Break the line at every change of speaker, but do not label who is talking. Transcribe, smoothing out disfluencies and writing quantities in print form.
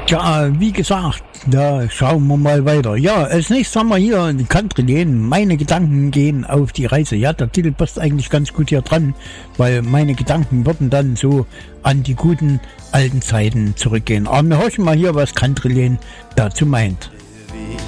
Ja, wie gesagt, da schauen wir mal weiter. Ja, als nächstes haben wir hier Country Lane. Meine Gedanken gehen auf die Reise. Ja, der Titel passt eigentlich ganz gut hier dran, weil meine Gedanken würden dann so an die guten alten Zeiten zurückgehen. Aber wir horchen mal hier, was Country Lane dazu meint.